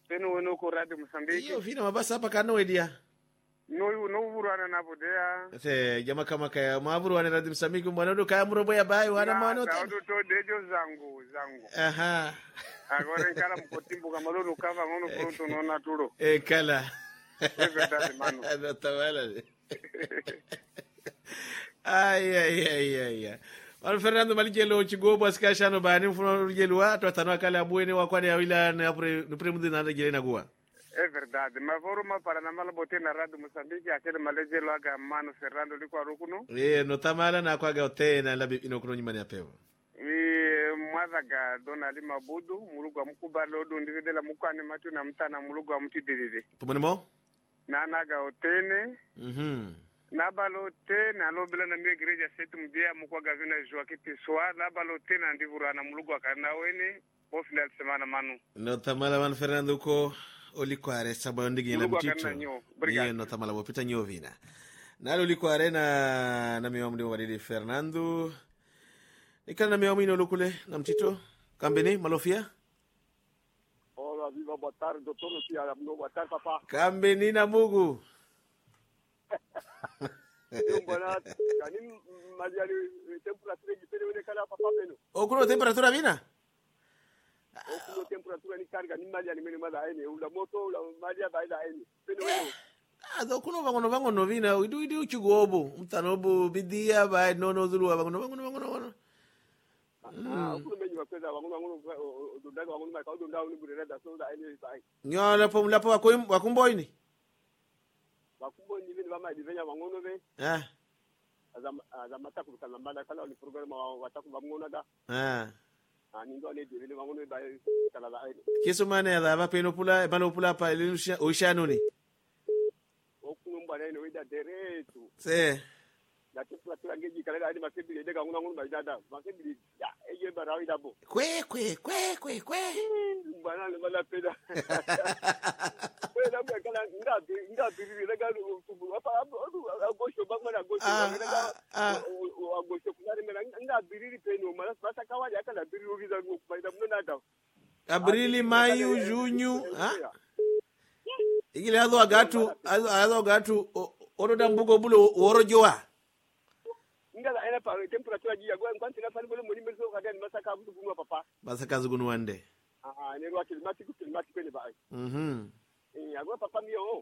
Peno no ko radio Mozambique. Iyo vina mabasa hapa kano edia. No buruana na bodea. Ate jama kama kaya maburuana radio Mozambique mbona ndo kaya murobo ya bayi wana mwana ota. Na to dejo zangu. Aha. Agora kala mkotimbo kama lolo kava ngono pronto nona turo. Kala. É verdade, mano. Não tá mal. Ai. Mano Fernando Maligelo chigobo asikashano bani mfuno ligelo watu atanwa kala abuene wakwani awila no prêmio de nada gele na gua. É verdade, mas forma para na mala bote na radio Mozambique aquele malejelo aga mano Fernando liko arukuno. No tamala na kwa gaote na labi inokuno nyimani apewa. Mwazaga dona lima budu mulugu wa mkubalo odu ndividela mkwani matu na mtana mulugu wa mtidirive. Pumani mo? Naga otene. Nabalote na lobela na igreja setu mbia mkwa gavina Joaquim Pessoa nabalote na ndivura na mulugu wa kana wene ofila semana manu. No tamala man Fernando ko olikware sabayo ndigi na mtito. Niye no tamala wapita nyovina. Nalo olikware na miwa mdimu wadidi Fernando. Nikana na miwa mwino lukule na mtito. Kambeni, malofia? Hola, viva, boa tarde, doutor Lucia. Boa tarde, papá. Kambeni na mugu. Okuno temperatura vina? Okuno temperatura ni carga ni malia ni meni mala ene ula moto ula malia baila ene peno eno okuno vangono vina idu uchigobo mtanobo bidia ba no zulu vangono okuno menyi mapeza vangono dondaga vangono ma ka dondaga ni burera da so da ene sai nyola lapo wakumboini wakumboini vini vama divenya vangono ve azamata kukana mala kala ni program wataku vangono da ningo ne divile vangono ba kala la ene keso mane ya ba peno pula pa oshanoni okuno mbana ene wida deretu se la temperatura ngeji kala ali makebile de kangu ngono ba dada makebile ya eye barawi dabo kwe mbana le mala peda peda mba kala nda biri le galu apa agosho bangana agosho agosho kunari mena nda biri peno mala basa kawali akala biri uviza kubaida mna da Abrili, Maio, Junho, igile azo agatu oroda mbugo bulo orojoa ngala ina pa temperature ji yagwa kwanti na fani bolo muri mezo kadan masaka butu kunwa papa masaka zugunu wande ne rwa climatique ne ba yagwa papa mio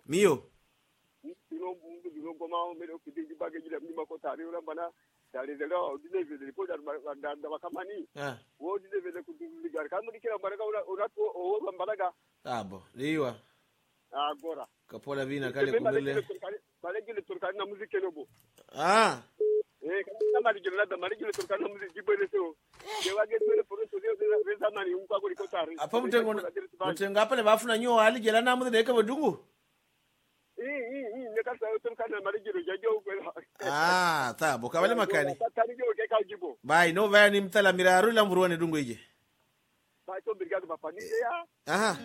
no goma mero kidi bage jila mima ko tari ura bana tari zelo dinevele ko da makamani wo dinevele ku digar kan muri kira baraga ura ko o baraga abo liwa agora kapola vina kale kundele bale gile turkana na muziki lobo kama maligile da maligile turkana na muziki bele so yewage tele poroto leo reza mani unka ko rikotari apa mutengo apa le bafuna nyo aligela na mudde ka badungu ne ka sa turkana maligile jajo ko ta boka wale makani tani jo ke ka jibo bai no vaya ni mtala miraru la mruone dungu ije ba to brigade papa ni ya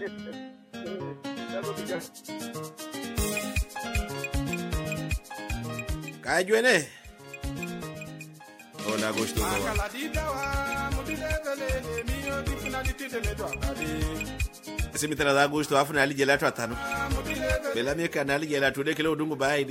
Kajwene. Hola Agosto. Simitera da Agosto afuna aligela 5. Bela meka na aligela 2 kile udungu bai